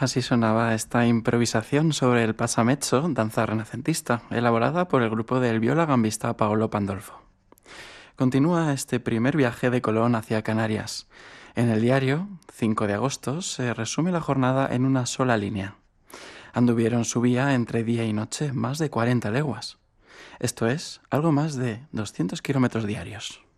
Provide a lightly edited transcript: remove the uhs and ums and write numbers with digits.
Así sonaba esta improvisación sobre el pasamezzo, danza renacentista, elaborada por el grupo del viola gambista Paolo Pandolfo. Continúa este primer viaje de Colón hacia Canarias. En el diario, 5 de agosto, se resume la jornada en una sola línea. Anduvieron su vía entre día y noche más de 40 leguas. Esto es, algo más de 200 kilómetros diarios.